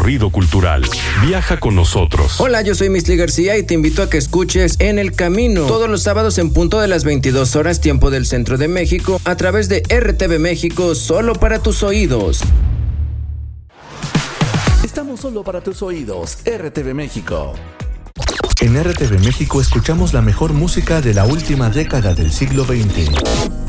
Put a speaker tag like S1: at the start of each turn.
S1: recorrido cultural. Viaja con nosotros.
S2: Hola, yo soy Misli García y te invito a que escuches En el Camino todos los sábados en punto de las 22 horas tiempo del Centro de México a través de RTV México, solo para tus oídos.
S3: Estamos solo para tus oídos, RTV México.
S4: En RTV México escuchamos la mejor música de la última década del siglo XX.